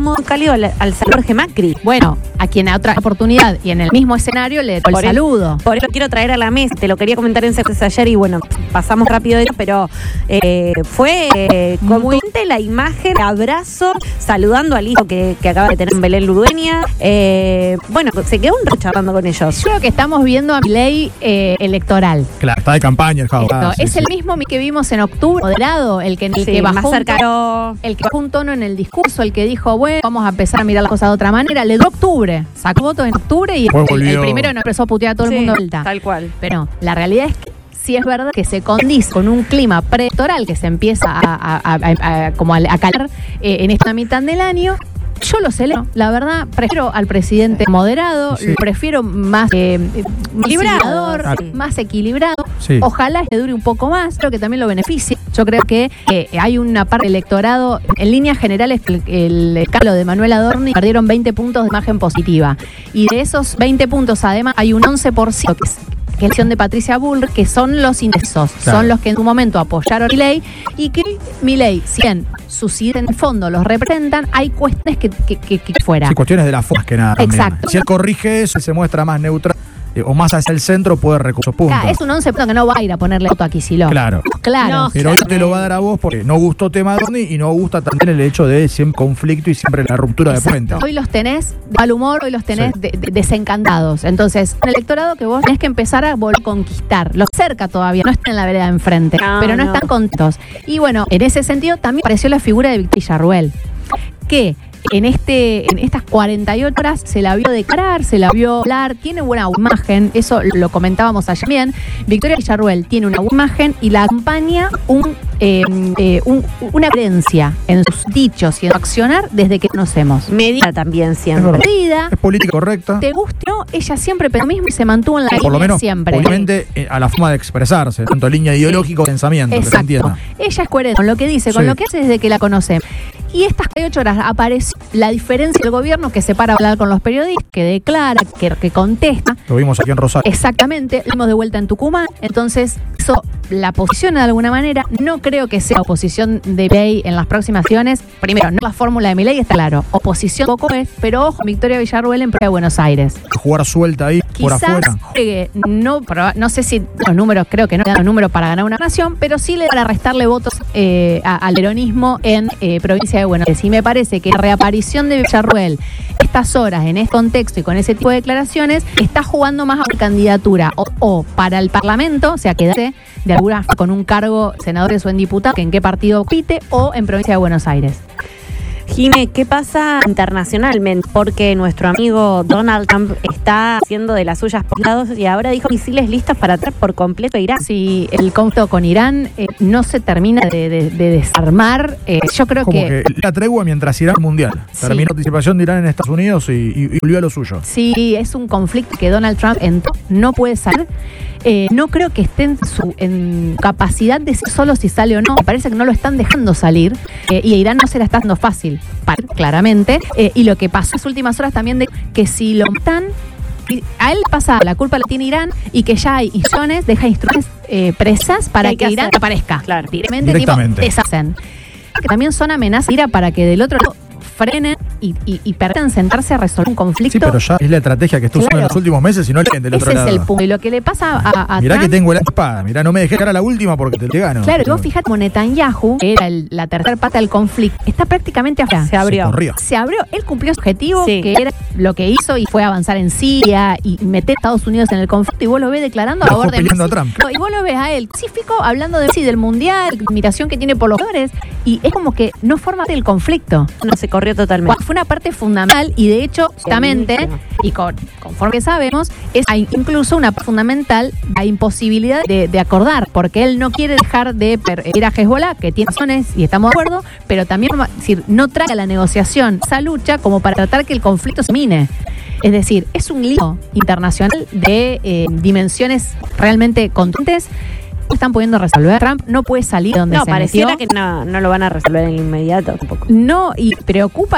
muy cálido al Jorge Macri. Bueno, a quien a otra oportunidad y en el mismo escenario le doy el saludo. Por eso quiero traer a la mesa, te lo quería comentar en secreto ayer y bueno, pasamos rápido de eso, pero fue muy la imagen, abrazo, saludando al hijo que acaba de tener en Belén Ludueña. Bueno, se quedó un rato charlando con ellos. Yo creo que estamos viendo a Milei electoral. Claro, está de campaña el Javo. Es el mismo que vimos en octubre, moderado, el que bajó más cercano, el que bajó un tono en el discurso, el que dijo, bueno, vamos a empezar a mirar las cosas de otra manera. Le dio octubre, sacó votos en octubre y el primero no empezó a putear a todo el mundo de vuelta. Tal cual. Pero la realidad es que sí es verdad que se condice con un clima preelectoral que se empieza a calar en esta mitad del año. Yo lo celebro, la verdad, prefiero al presidente moderado, lo prefiero más equilibrador, más equilibrado. Sí. Ojalá que dure un poco más, creo que también lo beneficie. Yo creo que hay una parte del electorado, en líneas generales, el Carlos de Manuel Adorni perdieron 20 puntos de imagen positiva. Y de esos 20 puntos, además, hay un 11% que es elección de Patricia Bullrich, que son los indecisos, son los que en su momento apoyaron a Milei y que Milei, si bien sus ideas en el fondo los representan, hay cuestiones que fuera. Sí, cuestiones de la forma que nada. Exacto. También. Si él corrige eso y se muestra más neutral o más hacia el centro, puede recursos puntos. Claro, es un 11% que no va a ir a ponerle voto a Kicillof. Claro. No, pero hoy te lo va a dar a vos porque no gustó tema de Adorni y no gusta también el hecho de siempre conflicto y siempre la ruptura de puente. Hoy los tenés de mal humor, hoy los tenés desencantados. Entonces, el electorado que vos tenés que empezar a conquistar. Los cerca todavía, no están en la vereda de enfrente, pero no están contentos. Y bueno, en ese sentido también apareció la figura de Victoria Villarruel, que en estas 48 horas se la vio declarar, se la vio hablar, tiene buena imagen, eso lo comentábamos ayer bien. Victoria Villarruel tiene una buena imagen y la acompaña una creencia en sus dichos y en su accionar desde que conocemos. Medida también siempre. Medida. Es política correcta. Te guste o no, ella siempre pero mismo se mantuvo en la por línea lo menos, siempre. Obviamente a la forma de expresarse, tanto línea ideológica o pensamiento. Exacto. Que se entienda. Ella es coherente con lo que dice, con lo que hace desde que la conocemos. Y estas 48 horas apareció la diferencia del gobierno que se para a hablar con los periodistas, que declara, que contesta. Lo vimos aquí en Rosario. Exactamente, lo vimos de vuelta en Tucumán. Entonces, eso la posiciona de alguna manera. No creo que sea oposición de Milei en las próximas acciones. Primero, no la fórmula de Milei está claro. Oposición poco es, pero ojo, Victoria Villarruel en Provincia de Buenos Aires. Jugar suelta ahí, por afuera. Juegue, no sé si los números, creo que no le dan los números para ganar una nación, pero sí le para restarle votos al peronismo en Provincia de Buenos Aires. Y me parece que la reaparición de Villarruel estas horas, en este contexto y con ese tipo de declaraciones, está jugando más a una candidatura o para el Parlamento, o sea, quedarse de alguna con un cargo senadores o en diputados, que en qué partido pite, o en Provincia de Buenos Aires. Jimé, ¿qué pasa internacionalmente? Porque nuestro amigo Donald Trump está haciendo de las suyas por lados y ahora dijo misiles listos para atrás por completo a Irán. Si el conflicto con Irán no se termina de desarmar, yo creo como que la tregua mientras Irán mundial. Sí. Terminó la participación de Irán en Estados Unidos y volvió a lo suyo. Sí, es un conflicto que Donald Trump no puede salir. No creo que esté en capacidad de decir solo si sale o no. Me parece que no lo están dejando salir y a Irán no se la está dando fácil, claramente. Y lo que pasó en las últimas horas también de que si lo matan, a él pasa la culpa la tiene Irán y que ya hay instrucciones, deja instrucciones presas para que Irán aparezca. Claro, directamente. Tipo, deshacen. Que también son amenazas para que del otro lado frenen y permitan sentarse a resolver un conflicto. Sí, pero ya es la estrategia que estuvo usando en los últimos meses y no el del otro lado. Ese es el punto. Y lo que le pasa a mirá Trump, que tengo la espada, mirá, no me dejé cara a la última porque te gano. Claro, y vos fíjate como Netanyahu, que era la tercera pata del conflicto, está prácticamente afuera. Se abrió. Él cumplió su objetivo, que era lo que hizo y fue avanzar en Siria y meter a Estados Unidos en el conflicto, y vos lo ves declarando a favor de Messi. Y vos lo ves a él, Pacífico, hablando de Messi, del Mundial, la admiración que tiene por los jugadores, y es como que no forma parte del conflicto. No, se corrió totalmente. Fue una parte fundamental y de hecho, justamente, y conforme sabemos, es incluso una parte fundamental la imposibilidad de acordar, porque él no quiere dejar de ir a Hezbollah, que tiene razones y estamos de acuerdo, pero también no trae a la negociación esa lucha como para tratar que el conflicto se mine. Es decir, es un lío internacional de dimensiones realmente contundentes. Están pudiendo resolver. Trump no puede salir de donde se pareciera metió. Que no lo van a resolver en inmediato tampoco. No, y preocupa